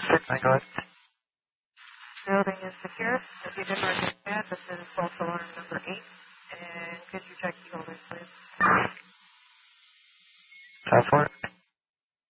I got it. Building is secure. If you didn't understand, this is false alarm number 8. And could you check the holders, please? Time for it.